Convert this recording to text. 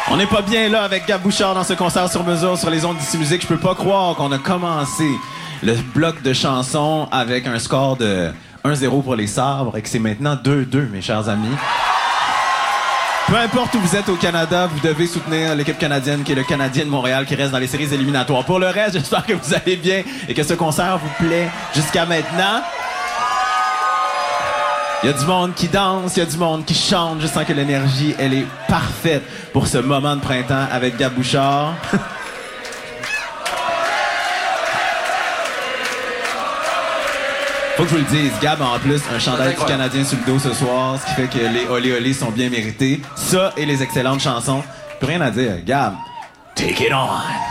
On n'est pas bien là avec Gab Bouchard dans ce concert sur mesure sur les ondes d'ici musique. Je peux pas croire qu'on a commencé le bloc de chansons avec un score de 1-0 pour les Sabres et que c'est maintenant 2-2, mes chers amis. Peu importe où vous êtes au Canada, vous devez soutenir l'équipe canadienne qui est le Canadien de Montréal qui reste dans les séries éliminatoires. Pour le reste, j'espère que vous allez bien et que ce concert vous plaît jusqu'à maintenant. Il y a du monde qui danse, il y a du monde qui chante. Je sens que l'énergie, elle est parfaite pour ce moment de printemps avec Gab Bouchard. Faut que je vous le dise, Gab a en plus un chandail du Canadien sur le dos ce soir, ce qui fait que les olé olé sont bien mérités. Ça et les excellentes chansons. Plus rien à dire. Gab, take it on!